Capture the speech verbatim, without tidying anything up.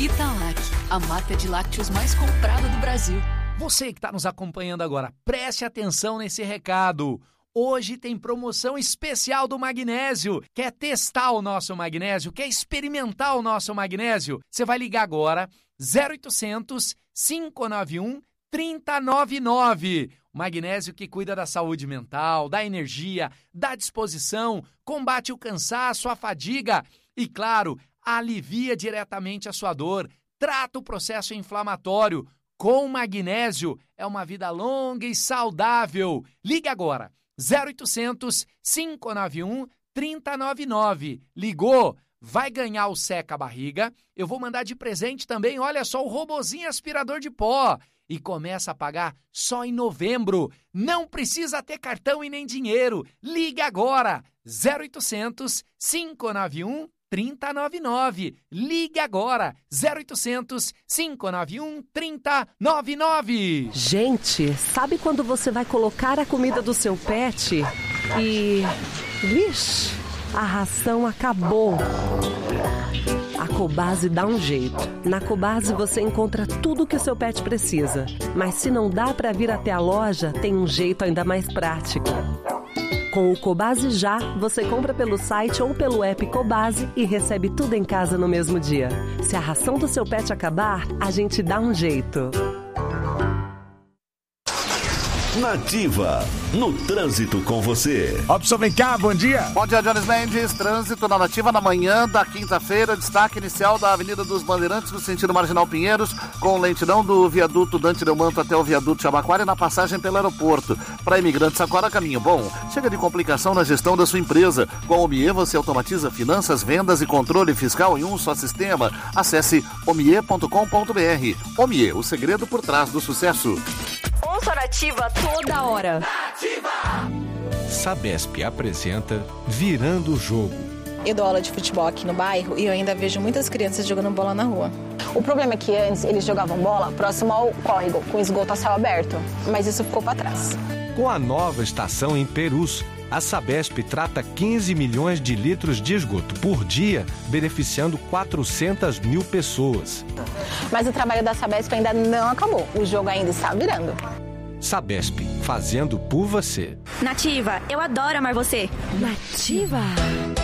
Italac, a marca de lácteos mais comprada do Brasil. Você que está nos acompanhando agora, preste atenção nesse recado. Hoje tem promoção especial do magnésio. Quer testar o nosso magnésio? Quer experimentar o nosso magnésio? Você vai ligar agora, zero oitocentos, cinco nove um, três zero nove nove. Magnésio que cuida da saúde mental, da energia, da disposição, combate o cansaço, a fadiga e, claro, alivia diretamente a sua dor, trata o processo inflamatório. Com magnésio é uma vida longa e saudável. Ligue agora, zero oitocentos, cinco nove um, três zero nove nove. Ligou? Vai ganhar o Seca Barriga. Eu vou mandar de presente também, olha só, o robozinho aspirador de pó. E começa a pagar só em novembro. Não precisa ter cartão e nem dinheiro. Ligue agora, zero oitocentos, cinco nove um, três zero nove nove. Ligue agora, zero oitocentos, cinco nove um, três zero nove nove. Gente, sabe quando você vai colocar a comida do seu pet e... Vixe, a ração acabou. A Cobase dá um jeito. Na Cobase você encontra tudo o que o seu pet precisa. Mas se não dá para vir até a loja, tem um jeito ainda mais prático. Com o Cobase Já, você compra pelo site ou pelo app Cobase e recebe tudo em casa no mesmo dia. Se a ração do seu pet acabar, a gente dá um jeito. Nativa, no trânsito com você. Opção, vem cá, bom dia. Bom dia, Jones Mendes. Trânsito na Nativa na manhã da quinta-feira. Destaque inicial da Avenida dos Bandeirantes, no sentido Marginal Pinheiros, com lentidão do viaduto Dante Delmanto até o viaduto Jabaquara na passagem pelo aeroporto. Para imigrantes agora, caminho bom. Chega de complicação na gestão da sua empresa. Com a Omie você automatiza finanças, vendas e controle fiscal em um só sistema. Acesse omie ponto com ponto br. Omie, o segredo por trás do sucesso. Ouça Nativa toda hora. Nativa! Sabesp apresenta Virando o Jogo. Eu dou aula de futebol aqui no bairro e eu ainda vejo muitas crianças jogando bola na rua. O problema é que antes eles jogavam bola próximo ao córrego, com esgoto a céu aberto, mas isso ficou para trás. Com a nova estação em Perus, a Sabesp trata quinze milhões de litros de esgoto por dia, beneficiando quatrocentas mil pessoas. Mas o trabalho da Sabesp ainda não acabou, o jogo ainda está virando. Sabesp, fazendo por você. Nativa, eu adoro amar você. Nativa!